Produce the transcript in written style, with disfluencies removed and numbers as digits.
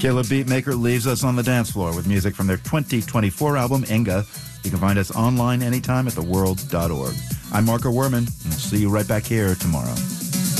Caleb Beatmaker leaves us on the dance floor with music from their 2024 album, Inga. You can find us online anytime at theworld.org. I'm Marco Werman, and we'll see you right back here tomorrow.